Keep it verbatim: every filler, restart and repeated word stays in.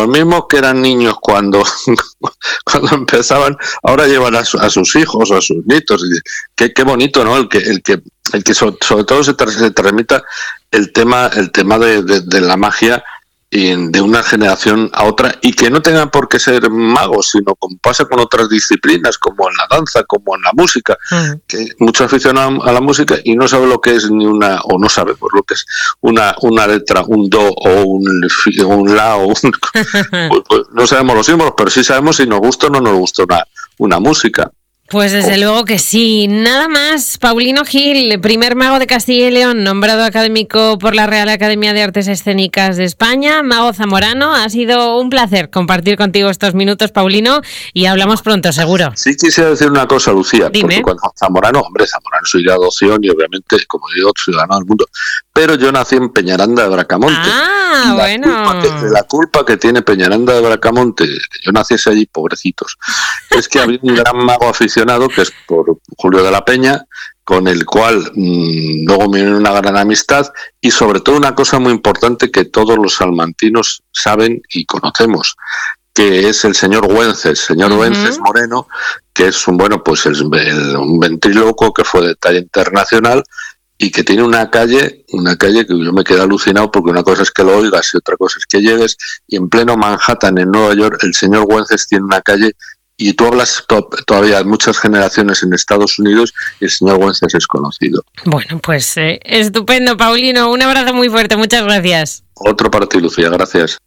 los mismos que eran niños cuando, cuando empezaban, ahora llevan a, su, a sus hijos o a sus nietos. Y qué, qué bonito, ¿no? El que, el que, el que sobre, sobre todo se, tra- se transmita el tema, el tema de, de, de la magia y de una generación a otra, y que no tengan por qué ser magos, sino como pasa con otras disciplinas, como en la danza, como en la música, uh-huh. que mucho aficionado a la música y no sabe lo que es ni una, o no sabe por lo que es una, una letra, un do o un, un la o un, pues, pues, no sabemos los símbolos, pero sí sabemos si nos gusta o no nos gusta una, una música. Pues desde oh. luego que sí. Nada más, Paulino Gil, primer mago de Castilla y León, nombrado académico por la Real Academia de Artes Escénicas de España, mago zamorano. Ha sido un placer compartir contigo estos minutos, Paulino, y hablamos pronto, seguro. Sí quisiera decir una cosa, Lucía. Dime. Porque cuando zamorano, hombre, zamorano soy de adopción y obviamente, como digo, ciudadano del mundo. Pero yo nací en Peñaranda de Bracamonte. Ah, la bueno. Culpa que, la culpa que tiene Peñaranda de Bracamonte, que yo naciese allí, pobrecitos, es que había un gran mago aficionado, que es por Julio de la Peña, con el cual mmm, luego me viene una gran amistad, y sobre todo una cosa muy importante que todos los salmantinos saben y conocemos, que es el señor Güences, señor uh-huh. Güences Moreno, que es un, bueno, pues el, el, un ventríloco que fue de talla internacional, y que tiene una calle, una calle que yo me quedé alucinado, porque una cosa es que lo oigas y otra cosa es que llegues, y en pleno Manhattan, en Nueva York, el señor Güences tiene una calle, y tú hablas to- todavía de muchas generaciones en Estados Unidos, y el señor Güences es conocido. Bueno, pues eh, estupendo, Paulino, un abrazo muy fuerte, muchas gracias. Otro para ti, Lucía, gracias.